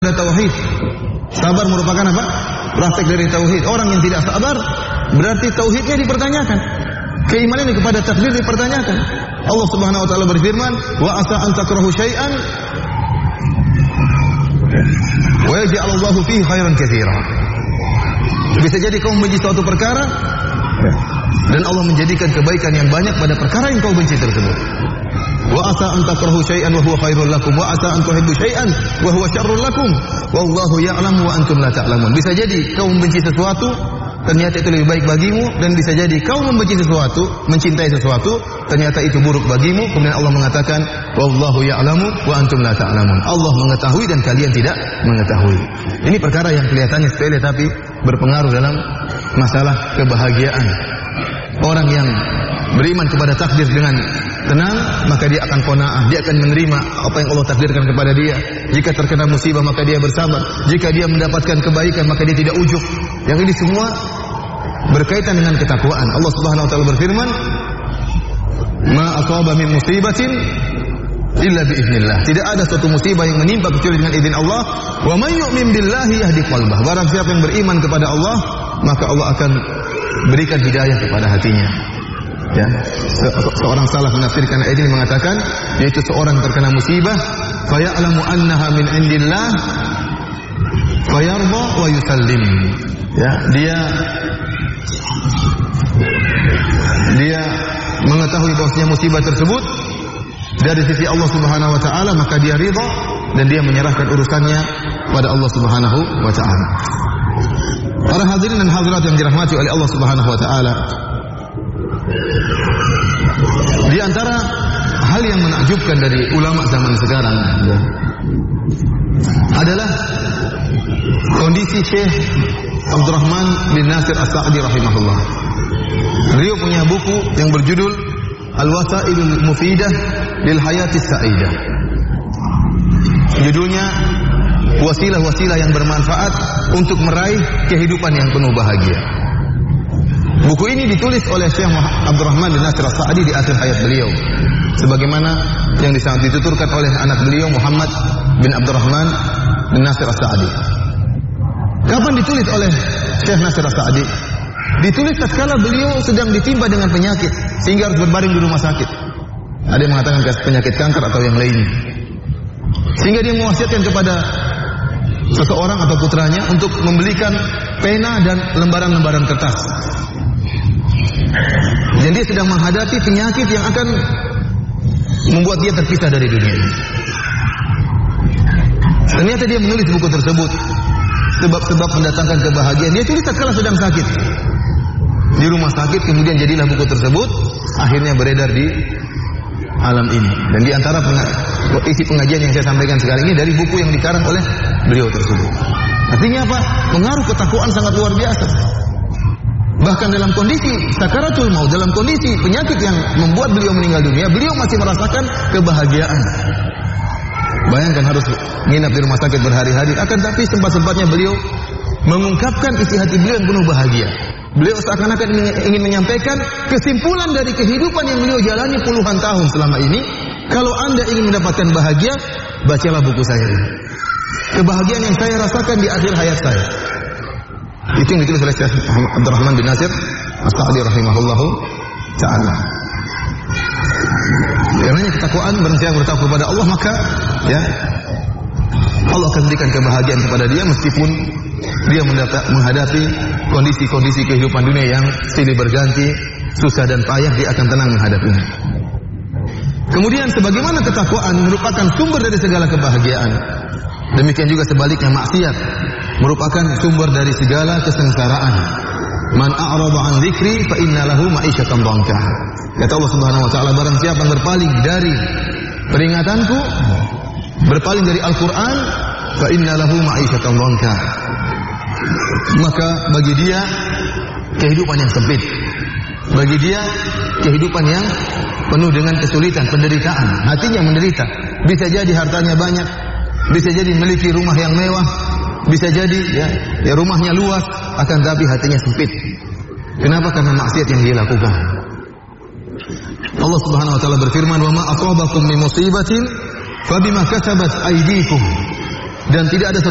tauhid. Sabar merupakan apa? Praktek dari tauhid. Orang yang tidak sabar berarti tauhidnya dipertanyakan. Keimanannya kepada takdir dipertanyakan. Allah Subhanahu wa taala berfirman, "Wa asa an takrahu syai'an wa yaj'alullahu fihi khairan katsira." Bisa jadi kau membenci suatu perkara dan Allah menjadikan kebaikan yang banyak pada perkara yang kau benci tersebut. Wa asa an takrahu syai'an wa huwa khairul lakum wa asa an tuhibbu syai'an wa huwa syarrul lakum wallahu ya'lamu wa antum la ta'lamun. Bisa jadi kau membenci sesuatu ternyata itu lebih baik bagimu, dan bisa jadi kau membenci sesuatu, mencintai sesuatu ternyata itu buruk bagimu. Kemudian Allah mengatakan wallahu ya'lamu wa antum la ta'lamun. Allah mengetahui dan kalian tidak mengetahui. Ini perkara yang kelihatannya sepele tapi berpengaruh dalam masalah kebahagiaan. Orang yang beriman kepada takdir dengan tenang, maka dia akan qanaah, dia akan menerima apa yang Allah takdirkan kepada dia. Jika terkena musibah, maka dia bersabar. Jika dia mendapatkan kebaikan, maka dia tidak ujub. Yang ini semua berkaitan dengan ketakwaan. Allah Subhanahu wa taala berfirman, "Ma asaba min musibatin illa biiznillah." Tidak ada suatu musibah yang menimpa kecuali dengan izin Allah. "Wa may yu'min billahi yahdi qalbah." Barang siapa yang beriman kepada Allah, maka Allah akan berikan hidayah kepada hatinya. Ya, seorang salaf menafsirkan ayat ini mengatakan, yaitu seorang terkena musibah, faya'lamu annaha min indillah, fayarda wa yusallim. Ya, dia mengetahui bahwasanya musibah tersebut dari sisi Allah Subhanahu wa taala, maka dia ridha dan dia menyerahkan urusannya pada Allah Subhanahu wa taala. Para hadirin dan hadirat yang dirahmati oleh Allah Subhanahu wa taala, di antara hal yang menakjubkan dari ulama zaman sekarang adalah kondisi Syekh Abdurrahman bin Nasir As-Sa'di rahimahullah. Beliau punya buku yang berjudul Al-Wasailul Mufidah lil Hayatis Sa'idah. Judulnya wasilah-wasilah yang bermanfaat untuk meraih kehidupan yang penuh bahagia. Buku ini ditulis oleh Syekh Abdurrahman bin Nasir As-Sa'di di akhir hayat beliau, sebagaimana yang dituturkan oleh anak beliau Muhammad bin Abdurrahman bin Nasir As-Sa'di. Kapan ditulis oleh Syekh Nasir As-Sa'di? Ditulis tatkala beliau sedang ditimpa dengan penyakit sehingga harus berbaring di rumah sakit. Ada yang mengatakan penyakit kanker atau yang lainnya. Sehingga dia mewasiatkan kepada seseorang atau putranya untuk membelikan pena dan lembaran-lembaran kertas. Dan dia sedang menghadapi penyakit yang akan membuat dia terpisah dari dunia ini. Ternyata dia menulis buku tersebut, sebab-sebab mendatangkan kebahagiaan. Dia tulis tatkala sedang sakit di rumah sakit, kemudian jadilah buku tersebut akhirnya beredar di alam ini. Dan di antara isi pengajian yang saya sampaikan sekarang ini dari buku yang dikarang oleh beliau tersebut. Artinya apa? Pengaruh ketakwaan sangat luar biasa. Bahkan dalam kondisi sakaratul maut, dalam kondisi penyakit yang membuat beliau meninggal dunia, beliau masih merasakan kebahagiaan. Bayangkan harus nginap di rumah sakit berhari-hari, akan tapi sempat-sempatnya beliau mengungkapkan isi hati beliau yang penuh bahagia. Beliau seakan-akan ingin menyampaikan kesimpulan dari kehidupan yang beliau jalani puluhan tahun selama ini. Kalau Anda ingin mendapatkan bahagia, bacalah buku saya ini. Kebahagiaan yang saya rasakan di akhir hayat saya. Itu yang ditulis oleh Syekh Abdurrahman bin Nasir As-Sa'di rahimahullahu ta'ala. Karena ketakwaan, barang siapa bertakwa kepada Allah, maka ya Allah akan berikan kebahagiaan kepada dia meskipun dia menghadapi kondisi-kondisi kehidupan dunia yang silih berganti, susah dan payah, dia akan tenang menghadapinya. Kemudian sebagaimana ketakwaan merupakan sumber dari segala kebahagiaan, demikian juga sebaliknya maksiat merupakan sumber dari segala kesengsaraan. Man a'rada an dzikri fa inna lahu ma'isyatan dhanka. Kata Allah Subhanahu wa taala, barang siapa yang berpaling dari peringatanku, berpaling dari Al-Qur'an, fa inna lahu ma'isyatan dhanka, maka bagi dia kehidupan yang sempit, bagi dia kehidupan yang penuh dengan kesulitan, penderitaan, hatinya menderita. Bisa jadi hartanya banyak, bisa jadi memiliki rumah yang mewah, bisa jadi ya rumahnya luas, akan tapi hatinya sempit. Kenapa? Karena maksiat yang dia lakukan. Allah Subhanahu wa taala berfirman, "Wa ma asabakum min musibatin fa bima kasabat aydikum." Dan tidak ada